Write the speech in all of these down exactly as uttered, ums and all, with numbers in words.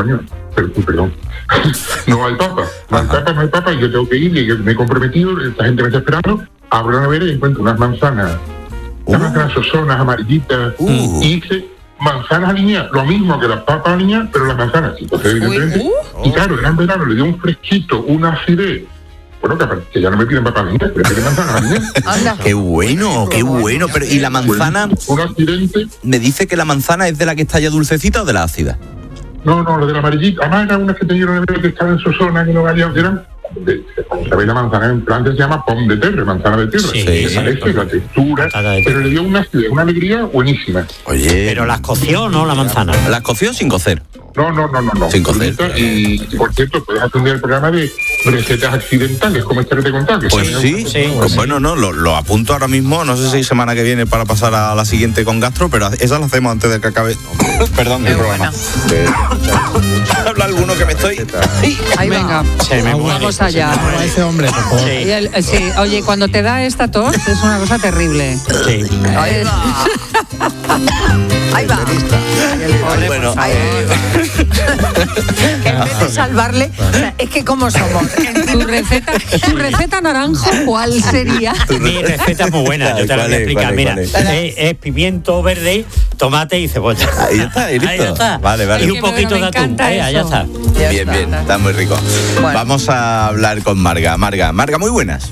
español. Pero, perdón. No hay papa. No hay papa, no hay papa. Y yo tengo que ir y me he comprometido. Esta gente me está esperando. Abro la nevera y encuentro unas manzanas. Uh. Unas manzanas sosonas, amarillitas. Uh. Y hice manzanas aliñadas. Lo mismo que las papas aliñadas, pero las manzanas. Entonces, evidentemente. Uh. Y claro, era en verano, le dio un fresquito, una acidez. Bueno, que, que ya no me piden papas aliñadas, pero me piden manzanas aliñadas. Qué bueno, qué bueno. Pero, ¿y la manzana? Un accidente. ¿Me dice que la manzana es de la que está ya dulcecita o de la ácida? No, no, lo de la amarillita. Además, eran unas que tenían en el que estaban en Sosona, que no valían, eran. ¿Sabéis? La manzana en Francia se llama pomme de terre, manzana de tierra. Sí, sí, sí, parece, la textura, pero le dio una acidez, una alegría buenísima. Oye. Pero las coció, ¿no? La manzana. Las coció sin cocer. No, no, no, no, no. Sin cocer. Y, y por cierto, puedes atender el programa de recetas accidentales, como esta que te contaba. Que pues sí, sí, pues, pues sí. Bueno, no, lo, lo apunto ahora mismo, no sé si semana que viene para pasar a la siguiente con gastro, pero esa la hacemos antes de que acabe. Perdón, el programa. Habla alguno que me estoy. Ahí venga. Se me Vamos allá. A ese hombre, por favor. Sí. El, sí. Oye, cuando te da esta tos es una cosa terrible. Sí. Ahí va. Ahí va. Bueno, ahí va. En vez de salvarle, o sea, es que como somos. Tu receta, tu receta naranjo, ¿cuál sería? Mi receta es muy buena, yo te la voy a explicar. Mira, es, es pimiento verde, tomate y cebolla. Ahí está, ahí listo. Ahí está. Vale, vale. Y un poquito de atún. Eh, ya está. Ya bien, está, bien, está. está muy rico. Bueno. Vamos a hablar con Marga. Marga, Marga, muy buenas.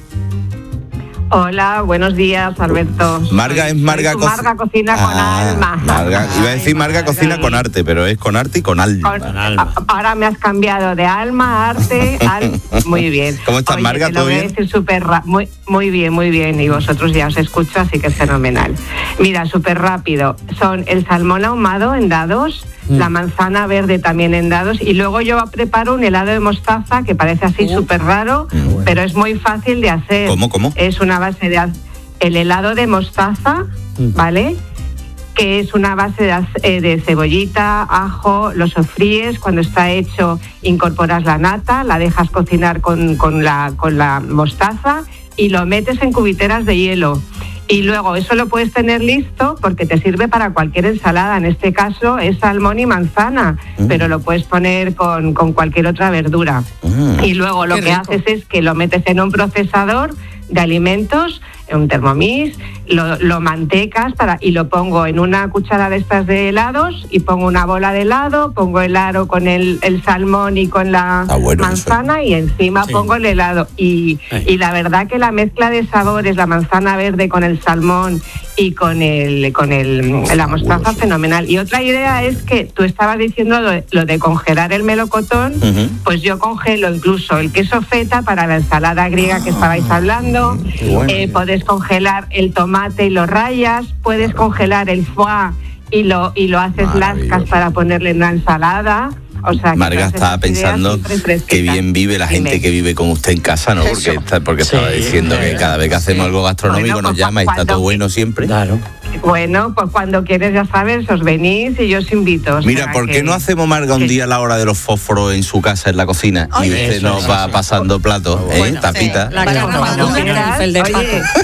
Hola, buenos días, Alberto. Marga es Marga Soy Co- Marga cocina con Ah, alma. Marga, iba a decir Marga Marga. cocina con arte, pero es con arte y con alma. Con- Con alma. a- ahora me has cambiado de alma, arte, al... Muy bien. ¿Cómo estás, Oye, Marga? te lo ¿Todo voy a bien? decir súper ra- muy, muy bien, muy bien. Y vosotros ya os escucho, así que es fenomenal. Mira, súper rápido. Son el salmón ahumado en dados, mm. la manzana verde también en dados, y luego yo preparo un helado de mostaza que parece así Uh. súper raro, Mm, bueno. pero es muy fácil de hacer. ¿Cómo, cómo? Es una base de... El helado de mostaza, ¿vale? Que es una base de, eh, de cebollita, ajo, lo sofríes, cuando está hecho incorporas la nata, la dejas cocinar con, con, la, con la mostaza y lo metes en cubiteras de hielo. Y luego eso lo puedes tener listo porque te sirve para cualquier ensalada. En este caso es salmón y manzana, mm. pero lo puedes poner con, con cualquier otra verdura. Mm. Y luego lo Qué que rico. haces es que lo metes en un procesador de alimentos, un Thermomix, lo, lo mantecas para, y lo pongo en una cuchara de estas de helados y pongo una bola de helado, pongo el aro con el, el salmón y con la Ah, bueno, manzana y encima Sí. pongo el helado. Y, Sí. y la verdad que la mezcla de sabores, la manzana verde con el salmón y con el con el la mostaza, fenomenal. Y otra idea es que tú estabas diciendo lo de, lo de congelar el melocotón, Uh-huh. pues yo congelo incluso el queso feta para la ensalada griega que estabais hablando. Bueno. Eh, puedes congelar el tomate y lo rayas, puedes congelar el foie y lo y lo haces Maravilloso. lascas para ponerle en una ensalada. O sea, que Marga todas estaba esas pensando ideas siempre fresquitas. que bien vive la gente Dime. que vive con usted en casa, ¿no? Porque, está, porque Sí, estaba diciendo que cada vez que hacemos algo gastronómico Bueno, nos pues, llama y está cuando- todo bueno siempre. Claro. Bueno, pues cuando quieres, ya sabes, os venís y yo os invito. O sea Mira, ¿por qué que- no hacemos, Marga, un que- día a la hora de los fósforos en su casa, en la cocina? Ay, y usted eso, nos eso, va sí. pasando platos, ¿eh? Bueno, Tapita. sí. La Bueno, carne cuando madura, quieras, el de oye,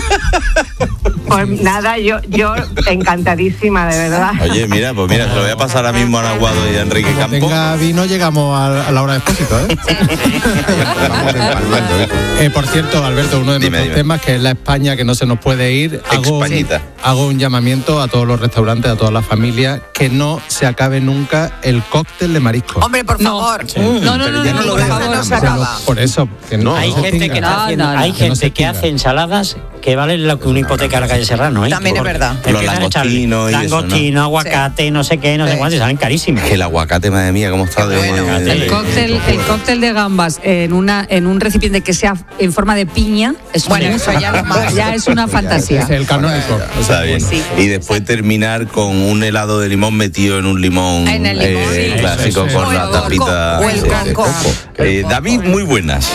Paco. Pues nada, yo, yo encantadísima, de verdad. Oye, mira, pues mira, se lo voy a pasar ahora mismo a Aguado y a Enrique Como Campos. tenga vino, llegamos a, a la hora de expósito, ¿eh? Vamos empalmando, ¿eh? Eh, por cierto, Alberto, uno de Dime, nuestros dime. temas, que es la España que no se nos puede ir, hago, Españita. hago un llamamiento a todos los restaurantes, a todas las familias, que no se acabe nunca el cóctel de marisco. Hombre, por No. favor. No, no, Pero no, ya no, no lo por dejan, favor. no se Pero acaba. por eso, que no, Hay no se gente que, extinga. está No, haciendo, no, no. hay Que no se gente que extinga. hace ensaladas que valen lo que una hipoteca a la calle Serrano, ¿eh? También es Porque verdad. Los empiezan a echarle langostinos y eso, ¿no? Langostino, aguacate, no sé qué, no sé Sí. cuánto, y salen carísimos. El aguacate, madre mía, cómo está de Bueno. de- El cóctel, el cóctel de gambas en una en un recipiente que sea en forma de piña es Bueno, un- eso ya no más. ya es una fantasía. Es el canónico. Está bien. Sí. Y después terminar con un helado de limón metido en un limón, En el limón, eh, sí. clásico Eso, eso. con O la el coco, tapita o el de- de coco. Eh, David, muy buenas.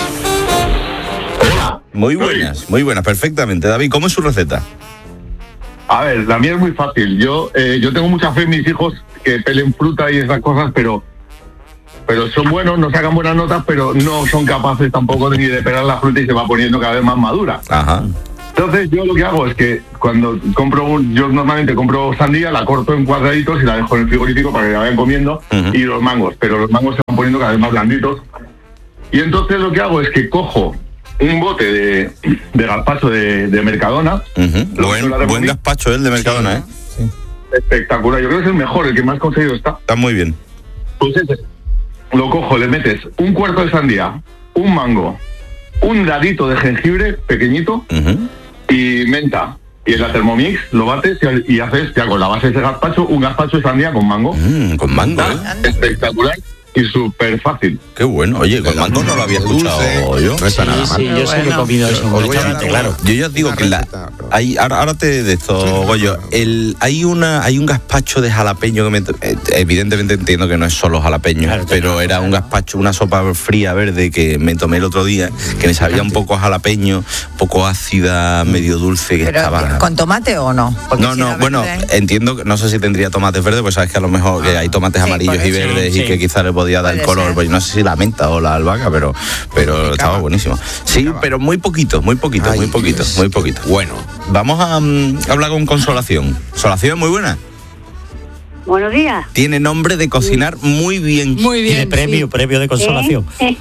Muy buenas, muy buenas, perfectamente. David, ¿cómo es su receta? A ver, la mía es muy fácil. Yo eh, yo tengo mucha fe en mis hijos que pelen fruta y esas cosas, pero pero son buenos, no sacan buenas notas, pero no son capaces tampoco de ni de pelar la fruta y se va poniendo cada vez más madura. Ajá. Entonces yo lo que hago es que cuando compro, un, yo normalmente compro sandía, la corto en cuadraditos y la dejo en el frigorífico para que la vayan comiendo, uh-huh. y los mangos, pero los mangos se van poniendo cada vez más blanditos. Y entonces lo que hago es que cojo un bote de, de gazpacho de, de Mercadona. Uh-huh. Buen, buen gazpacho el de Mercadona, sí. ¿eh? Sí. Espectacular, yo creo que es el mejor, el que más conseguido está. Está muy bien. Pues ese, lo cojo, le metes un cuarto de sandía, un mango, un dadito de jengibre pequeñito, uh-huh. y menta. Y en la Thermomix lo bates y, y haces ya con la base de ese gazpacho un gazpacho de sandía con mango. Mm, con mango. ¿Eh? Espectacular y súper fácil. Qué bueno. Oye, con mango no lo había escuchado dulce, yo. No está sí, nada mal. Sí, yo sé que he comido eso en un restaurante, claro. Yo ya os digo que la, hay, ahora, ahora te de esto, sí, Goyo. El, hay una hay un gazpacho de jalapeño que me, evidentemente entiendo que no es solo jalapeño, claro, pero era un gazpacho, una sopa fría verde que me tomé el otro día, que me sabía un poco a jalapeño, un poco ácida, medio dulce, que pero, estaba... ¿con tomate o no? Porque no, si no, bueno, verde... entiendo, no sé si tendría tomates verdes, pues sabes que a lo mejor que hay tomates sí, amarillos y verdes sí, y sí. que quizás le podía dar el color, pues no sé si la menta o la albahaca, pero pero estaba buenísimo. Sí, pero muy poquito, muy poquito, Ay, muy poquito, Dios. muy poquito. Bueno, vamos a um, hablar con Consolación. Consolación, muy buena. Buenos días. Tiene nombre de cocinar muy bien. Muy bien. Tiene premio, sí. premio de Consolación. ¿Eh?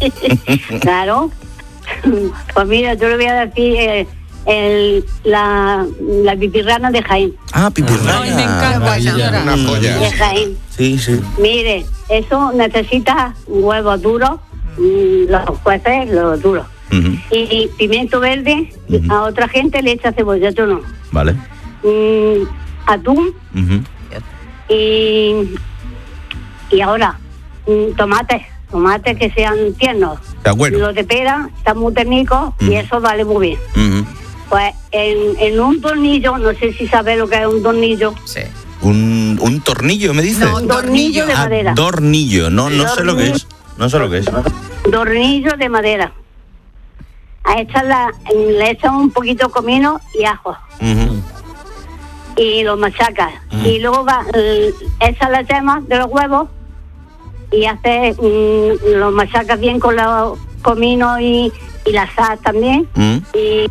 Claro. Pues mira, yo le voy a decir eh, el, la, la pipirrana de Jaén. Ah, pipirrana. Ay, me encanta, señora. Una joya. De Jaén. Sí, sí. Mire, eso necesita huevos duros, los jueces, los duros. Uh-huh. Y pimiento verde, uh-huh. a otra gente le echa cebolla, yo no. Vale. Mm, atún. Uh-huh. Y, y ahora, mm, tomates, tomates que sean tiernos. Está bueno. Los de pera están muy técnicos uh-huh. y eso vale muy bien. Uh-huh. Pues en, en un tornillo, no sé si sabes lo que es un tornillo. Sí. Un, un tornillo, me dice. No, un tornillo de madera. Ah, tornillo, no, no sé lo que es. No sé lo que es. Tornillo de madera. A echarla, le echan un poquito de comino y ajo. Uh-huh. Y lo machacas. Uh-huh. Y luego va, echas las yemas de los huevos y haces, mm, lo machacas bien con los comino y, y la sal también. Uh-huh.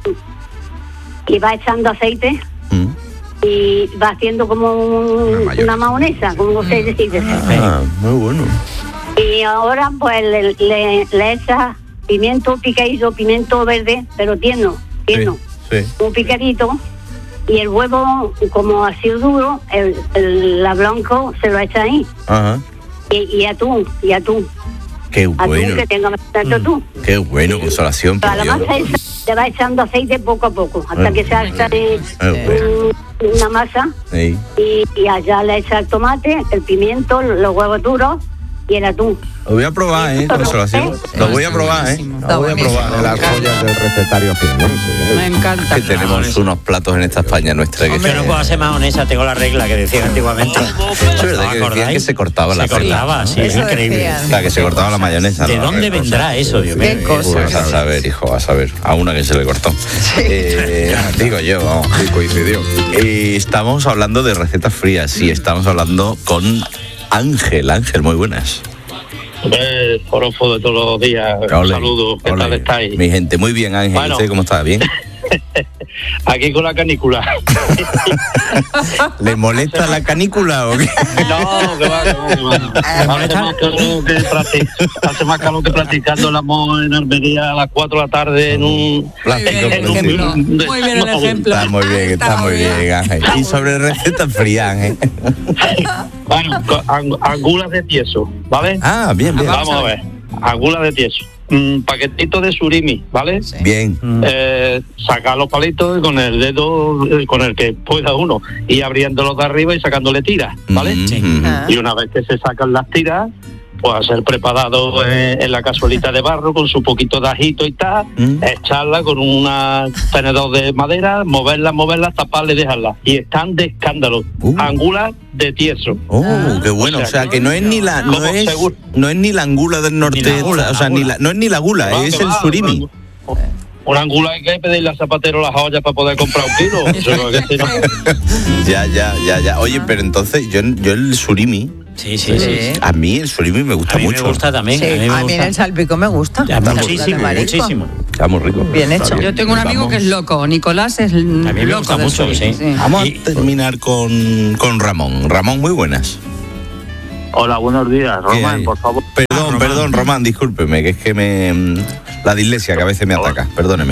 Y, y va echando aceite. Uh-huh. Y va haciendo como un, una, una mayonesa, como ustedes dicen. Ah, muy bueno. Y ahora pues le, le, le echa pimiento picadito, pimiento verde, pero tierno, tierno. Sí, sí. Un picadito. Y el huevo, como ha sido duro, el, el la blanco se lo echa ahí. Ajá. Y, y atún, y atún. Qué bueno. Atún que tenga bastante atún. Mm. Qué bueno, sí. Consolación. Pero la masa esa se va echando aceite poco a poco, hasta Ay, que se haga eh, una masa. Sí. Y, y allá le echa el tomate, el pimiento, los huevos duros y el atún. Lo voy a probar, ¿eh? Consolación. Lo voy a probar, ¿eh? Lo voy a probar. Las joyas del recetario final. Me encanta. Que tenemos unos platos en esta España nuestra. Que yo no puedo hacer mayonesa, tengo la regla que decían antiguamente. Es verdad que decían que se cortaba la regla. Se cortaba, sí, es increíble. La que se cortaba la mayonesa. ¿De dónde vendrá eso, Dios mío? Pues a saber, hijo, a saber. A una que se le cortó. Eh, digo yo, vamos. Sí, coincidió. Eh, estamos hablando de recetas frías. Sí, estamos hablando con Ángel. Ángel, muy buenas. El forofo de todos los días. Ole, Saludos, ¿qué ole. tal estáis? Mi gente, muy bien, Ángel. Bueno, ¿usted cómo está? ¿Bien? Aquí con la canícula. ¿Le molesta la canícula o qué? No, que va, que va, que va. Hace más calor que, practic- hace más calor que practicando el amor en Armería a las cuatro de la tarde en un... Muy bien el ejemplo. Muy bien el ejemplo. Está muy bien, está muy bien, Ángel. Y sobre recetas frías, Ángel. Bueno, ang- angulas de tieso, ¿vale? Ah, bien, bien. Vamos a ver, angulas de tieso. Un paquetito de surimi, ¿vale? Sí. Bien. Eh, sacar los palitos con el dedo con el que pueda uno y abriéndolos de arriba y sacándole tiras, ¿vale? Sí. Y una vez que se sacan las tiras, pues a ser preparado en, en la cazuelita de barro con su poquito de ajito y tal, mm. echarla con un tenedor de madera, moverla, moverla, taparla y dejarla. Y están de escándalo. Uh. Angulas de tieso. Oh, ah. qué bueno. O sea, o sea, que no es ni la no es, no es ni la angula del norte, gula, o sea, ni la, no es ni la gula, va, es el va, surimi. Va, Una angula hay que pedirle a zapatero las ollas para poder comprar un kilo. Eso que no. Ya, ya, ya, ya. Oye, pero entonces yo, yo el surimi. Sí, sí, sí, sí. A mí el surimi me gusta a mí mucho. Me gusta también. Sí, a mí, me a mí gusta. el salpico me gusta. Ya, muchísimo, muchísimo. está muy rico. Bien hecho. Yo tengo un amigo Vamos. que es loco. Nicolás es loco. A mí me gusta de mucho, sushi, sí. Vamos Y- a terminar con, con Ramón. Ramón, muy buenas. Hola, buenos días, ¿Qué hay? Román, por favor. Perdón, Román. perdón, Román, discúlpeme, que es que me... La dislexia que a veces me ataca, perdóneme.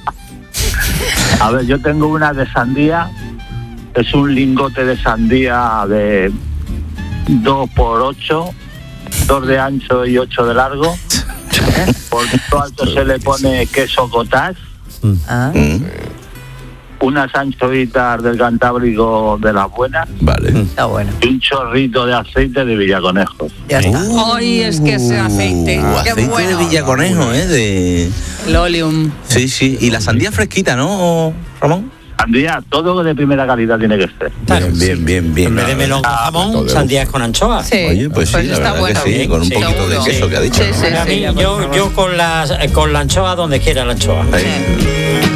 A ver, yo tengo una de sandía, es un lingote de sandía de dos por ocho, dos de ancho y ocho de largo. Por todo alto se le pone queso cottage, Ah, Mm, unas anchoitas del Cantábrico de las buenas vale. está bueno. y un chorrito de aceite de Villaconejos. Ya está. Ay, es que ese aceite. Uh, Qué aceite bueno. de Villaconejo, ¿eh? De... El oleum. Sí, sí. Y la sandía fresquita, ¿no, Ramón? Sandía, todo de primera calidad tiene que ser. Claro, bien, bien, bien, bien. En vez de melón con jamón, sandías con anchoa. Sí, Oye, pues sí, la está verdad bueno. que sí, con un Sí, poquito de seguro. queso que ha dicho. Sí, ¿no? sí, A mí, sí, ya, por yo, favor. yo con, las, con la anchoa donde quiera la anchoa. Ahí.